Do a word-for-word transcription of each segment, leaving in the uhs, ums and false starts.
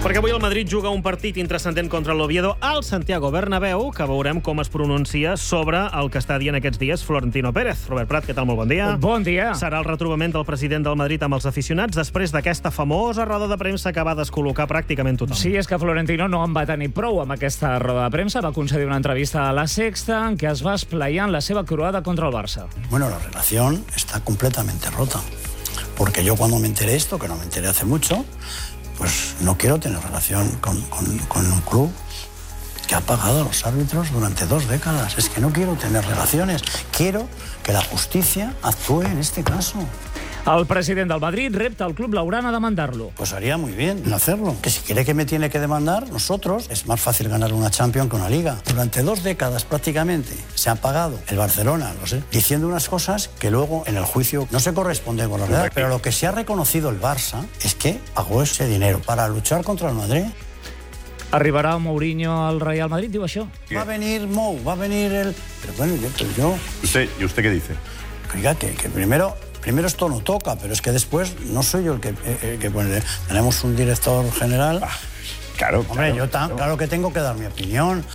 Perquè avui el Madrid juga un partit intrascendent contra l'Oviedo al Santiago Bernabéu, que veurem com es pronuncia sobre el que està dient aquests dies Florentino Pérez. Robert Prat, què tal? Molt bon dia. Bon dia. Serà el retrobament del president del Madrid amb els aficionats després d'aquesta famosa roda de premsa que va descol·locar pràcticament tothom. Sí, és que Florentino no en va tenir prou amb aquesta roda de premsa. Va concedir una entrevista a La Sexta en què es va esplaiar en la seva croada contra el Barça. Bueno, la relación está completamente rota. Porque yo cuando me enteré esto, que no me enteré hace mucho, pues no quiero tener relación con, con, con un club que ha pagado a los árbitros durante dos décadas. Es que no quiero tener relaciones. Quiero que la justicia actúe en este caso. El president del Madrid repta al club blaugrana a demandar-lo. Pues haría muy bien en hacerlo. Que si quiere que me tiene que demandar, nosotros, es más fácil ganar una Champions que una Liga. Durante dos décadas prácticamente se ha pagado el Barcelona, lo sé, diciendo unas cosas que luego en el juicio no se corresponden con la verdad. Pero lo que se ha reconocido el Barça es que pagó ese dinero para luchar contra el Madrid. Arribarà Mourinho al Real Madrid, diu això? Va a venir Mou, va a venir el... Pero bueno, yo... Pero yo... ¿Usted, ¿Y usted qué dice? Oiga, que, que primero... Primero esto no toca, pero es que después no soy yo el que, el que pone. Tenemos un director general. Ah, claro, Hombre, claro, yo tan, claro. claro que tengo que dar mi opinión.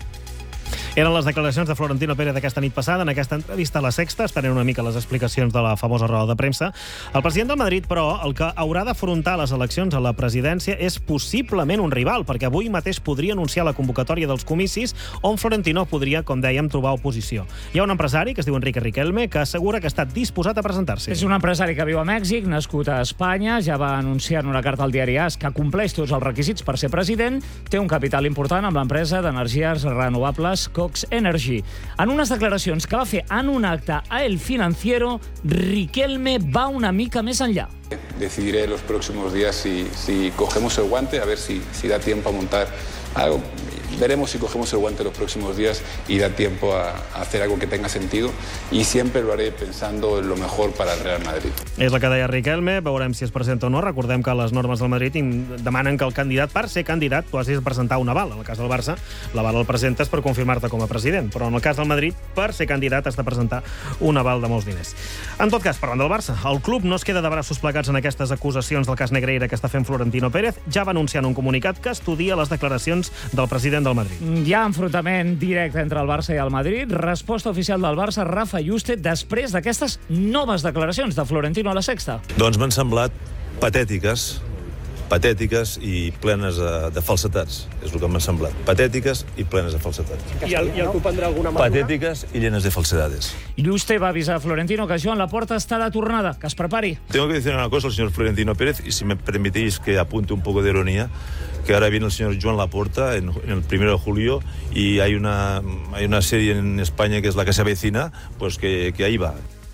Eren les declaracions de Florentino Pérez aquesta nit passada en aquesta entrevista a La Sexta, esperant una mica les explicacions de la famosa roda de premsa. El president del Madrid, però, el que haurà d'afrontar les eleccions a la presidència és possiblement un rival, perquè avui mateix podria anunciar la convocatòria dels comicis on Florentino podria, com dèiem, trobar oposició. Hi ha un empresari, que es diu Enrique Riquelme, que assegura que està disposat a presentar-s'hi. És un empresari que viu a Mèxic, nascut a Espanya, ja va anunciar en una carta al diari AS que compleix tots els requisits per ser president, té un capital important amb l'empresa d'energies renovables Cox Energy. En unes declaracions que va fer en un acte a El Financiero, Riquelme va una mica més enllà. Decidiré los próximos días si, si cogemos el guante, a ver si, si da tiempo a montar algo. Veremos si cogemos el guante los próximos días y da tiempo a, a hacer algo que tenga sentido, y siempre lo haré pensando en lo mejor para el Real Madrid. És el que deia Riquelme, veurem si es presenta o no. Recordem que les normes del Madrid demanen que el candidat, per ser candidat, tu hagis de presentar un aval. En el cas del Barça, l'aval el presentes per confirmar-te com a president, però en el cas del Madrid, per ser candidat has de presentar un aval de molts diners. En tot cas, parlant del Barça, el club no es queda de braços plegats en aquestes acusacions del cas Negreira que està fent Florentino Pérez. Ja va anunciar en un comunicat que estudia les declaracions del president del Madrid. Hi ha enfrontament directe entre el Barça i el Madrid. Resposta oficial del Barça, Rafa Yuste, després d'aquestes noves declaracions de Florentino a La Sexta. Doncs m'han semblat patètiques, patètiques i plenes de, de falsetats. És el que m'han semblat. Patètiques i plenes de falsetats. I el, i el club prendrà alguna mesura? Patètiques y llenas de falsedades. Yuste va avisar a Florentino que Joan Laporta està de tornada, que es prepari. Tengo que decir una cosa al señor Florentino Pérez, y si me permitís que apunte un poco de ironía, que ahora viene el señor Joan Laporta en, en el primero de julio y hay una, hay una serie en España que es La que se avecina, pues que, que ahí va.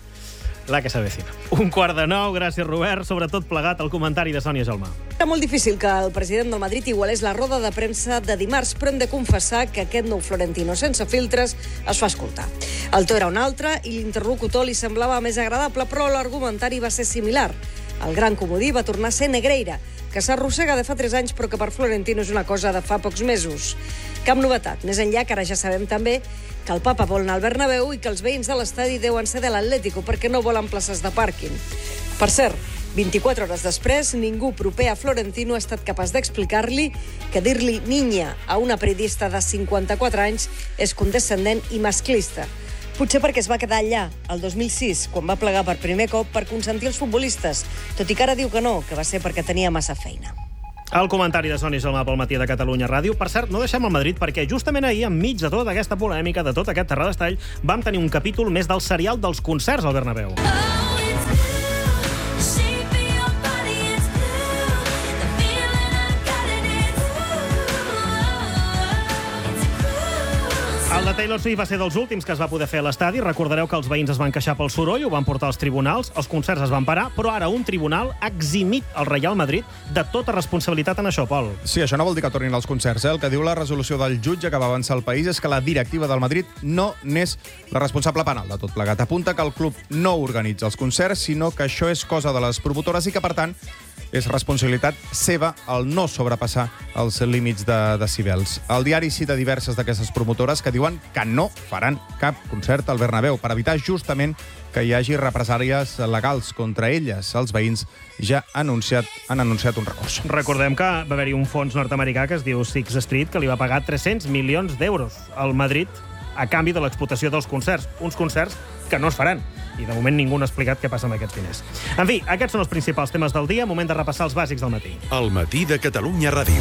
La que s'avecina. Un quart de nou, gràcies Robert, sobretot plegat al comentari de Sònia Gelmà. Era molt difícil que el president del Madrid igualés la roda de premsa de dimarts, però hem de confessar que aquest nou Florentino sense filtres es fa escoltar. El to era un altre i l'interlocutor li semblava més agradable, però l'argumentari va ser similar. El gran comodí va tornar a ser Negreira, que s'arrossega de fa tres anys però que per Florentino és una cosa de fa pocs mesos. Cap novetat, més enllà que ara ja sabem també que el papa vol anar al Bernabéu i que els veïns de l'estadi deuen ser de l'Atlético perquè no volen places de pàrquing. Per cert, vint-i-quatre hores després, ningú proper a Florentino ha estat capaç d'explicar-li que dir-li niña a una periodista de cinquanta-quatre anys és condescendent i masclista. Potser perquè es va quedar allà, el dos mil sis, quan va plegar per primer cop per consentir els futbolistes, tot i que ara diu que no, que va ser perquè tenia massa feina. El comentari de Sònia Gelmà pel Matí de Catalunya Ràdio. Per cert, no deixem el Madrid perquè justament ahir, enmig de tota aquesta polèmica, de tot aquest terradestall, vam tenir un capítol més del serial dels concerts al Bernabéu. El de Taylor Swift va ser dels últims que es va poder fer a l'estadi. Recordareu que els veïns es van queixar pel soroll, ho van portar als tribunals, els concerts es van parar, però ara un tribunal ha eximit el Real Madrid de tota responsabilitat en això, Pol. Sí, això no vol dir que tornin els concerts. Eh? El que diu la resolució del jutge que va avançar al país és que la directiva del Madrid no n'és la responsable penal de tot plegat. Apunta que el club no organitza els concerts, sinó que això és cosa de les promotores i que, per tant, és responsabilitat seva el no sobrepassar els límits de decibels. El diari cita diverses d'aquestes promotores que diuen que no faran cap concert al Bernabéu per evitar justament que hi hagi represàlies legals contra elles. Els veïns ja han anunciat, han anunciat un recurs. Recordem que va haver-hi un fons nord-americà que es diu Sixth Street que li va pagar tres-cents milions d'euros al Madrid a canvi de l'explotació dels concerts. Uns concerts que no es faran. I de moment ningú no ha explicat què passa amb aquests diners. En fi, aquests són els principals temes del dia. Moment de repassar els bàsics del matí. El matí de Catalunya Ràdio.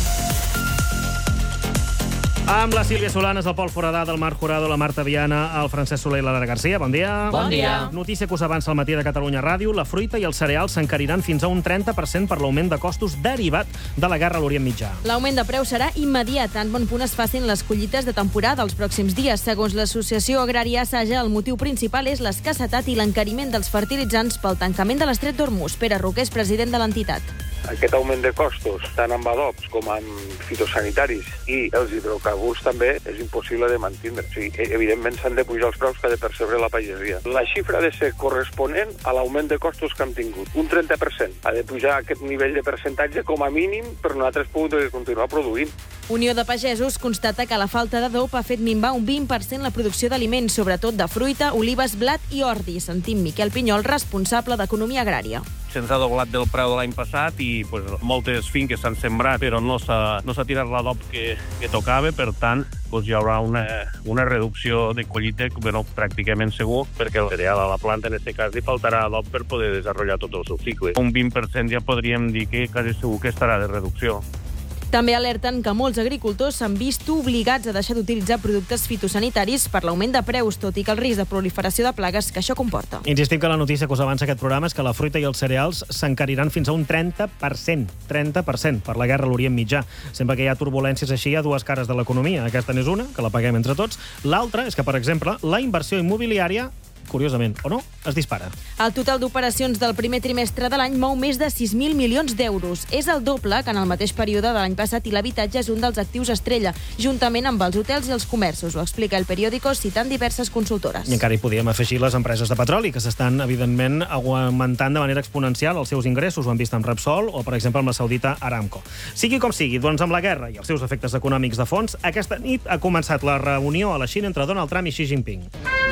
Amb la Sílvia Solanes, el Pol Foradà, del Marc Jurado, la Marta Viana, el Francesc Soler i l'Adara Garcia. Bon dia. Bon dia. Notícia que us avança al matí de Catalunya Ràdio. La fruita i els cereals s'encariran fins a un trenta per cent per l'augment de costos derivat de la guerra a l'Orient Mitjà. L'augment de preu serà immediat, en bon punt es facin les collites de temporada els pròxims dies. Segons l'Associació Agrària Saja, el motiu principal és l'escassetat i l'encariment dels fertilitzants pel tancament de l'estret d'Hormuz. Pere Roquer és president de l'entitat. Aquest augment de costos, tant amb adobs com amb fitosanitaris i els hidrocarburs també, és impossible de mantindre. O sigui, evidentment s'han de pujar els preus que ha de percebre la pagesia. La xifra ha de ser corresponent a l'augment de costos que hem tingut. Un trenta per cent. Ha de pujar aquest nivell de percentatge com a mínim per nosaltres poder continuar produint. Unió de Pagesos constata que la falta d'adob ha fet minvar un vint per cent la producció d'aliments, sobretot de fruita, olives, blat i ordi. Sentim Miquel Pinyol, responsable d'Economia Agrària. Se'ns ha doblat del preu de l'any passat i pues, moltes finques s'han sembrat, però no s'ha no s'ha tirat l'adob que, que tocava, per tant, pues, hi haurà una, una reducció de collita bueno, pràcticament segur, perquè el cereal a la planta, en aquest cas, li faltarà adob per poder desenvolupar tot el seu cicle. Un vint per cent ja podríem dir que quasi segur que estarà de reducció. També alerten que molts agricultors s'han vist obligats a deixar d'utilitzar productes fitosanitaris per l'augment de preus, tot i que el risc de proliferació de plagues que això comporta. Insistim que la notícia que us avança aquest programa és que la fruita i els cereals s'encariran fins a un trenta per cent. trenta per cent per la guerra a l'Orient Mitjà. Sempre que hi ha turbulències així, hi ha dues cares de l'economia. Aquesta n'és una, que la paguem entre tots. L'altra és que, per exemple, la inversió immobiliària, curiosament, o no, es dispara. El total d'operacions del primer trimestre de l'any mou més de sis mil milions d'euros. És el doble que en el mateix període de l'any passat i l'habitatge és un dels actius estrella, juntament amb els hotels i els comerços. Ho explica el periòdico citant diverses consultores. I encara hi podíem afegir les empreses de petroli, que s'estan, evidentment, augmentant de manera exponencial els seus ingressos. Ho hem vist amb Repsol o, per exemple, amb la saudita Aramco. Sigui com sigui, doncs amb la guerra i els seus efectes econòmics de fons, aquesta nit ha començat la reunió a la Xina entre Donald Trump i Xi Jinping.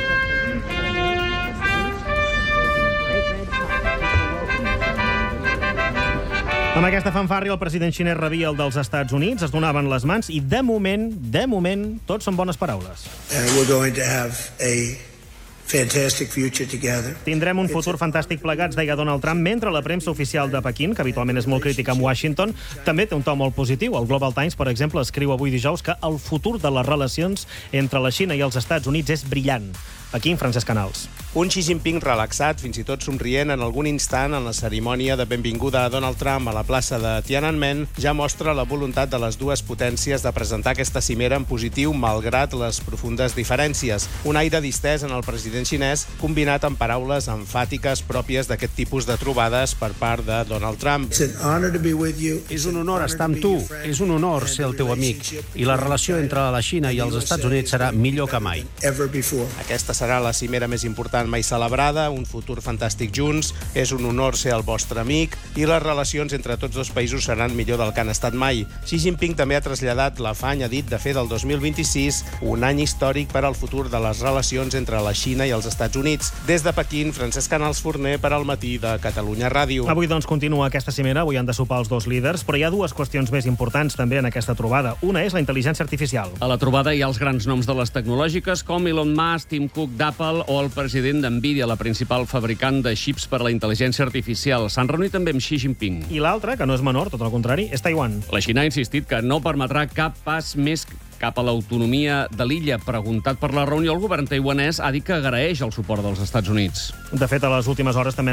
Amb aquesta fanfàrria, el president xinès rebia el dels Estats Units, es donaven les mans i, de moment, de moment, tots són bones paraules. Uh, we're going to have a fantastic future together. Tindrem un futur fantàstic plegats, deia Donald Trump, mentre la premsa oficial de Pequín, que habitualment és molt crítica amb Washington, també té un to molt positiu. El Global Times, per exemple, escriu avui dijous que el futur de les relacions entre la Xina i els Estats Units és brillant. Aquí, en Francesc Canals. Un Xi Jinping relaxat, fins i tot somrient en algun instant en la cerimònia de benvinguda a Donald Trump a la plaça de Tiananmen, ja mostra la voluntat de les dues potències de presentar aquesta cimera en positiu malgrat les profundes diferències. Un aire distès en el president xinès, combinat amb paraules emfàtiques pròpies d'aquest tipus de trobades per part de Donald Trump. És un honor estar amb tu, és un honor ser el teu amic, i la relació entre la Xina i els Estats Units serà millor que mai. Aquesta serà la cimera més important mai celebrada, un futur fantàstic junts, és un honor ser el vostre amic i les relacions entre tots dos països seran millor del que han estat mai. Xi Jinping també ha traslladat l'afany, ha dit, de fer del dos mil vint-i-sis un any històric per al futur de les relacions entre la Xina i els Estats Units. Des de Pequín, Francesc Canals Forner per al matí de Catalunya Ràdio. Avui, doncs, continua aquesta cimera, avui han de sopar els dos líders, però hi ha dues qüestions més importants també en aquesta trobada. Una és la intel·ligència artificial. A la trobada hi ha els grans noms de les tecnològiques com Elon Musk, Tim Cook d'Apple o el president d'Nvidia, la principal fabricant de xips per a la intel·ligència artificial. S'han reunit també amb Xi Jinping. I l'altra, que no és menor, tot el contrari, és Taiwan. La Xina ha insistit que no permetrà cap pas més cap a l'autonomia de l'illa. Preguntat per la reunió, el govern taiwanès ha dit que agraeix el suport dels Estats Units. De fet, a les últimes hores també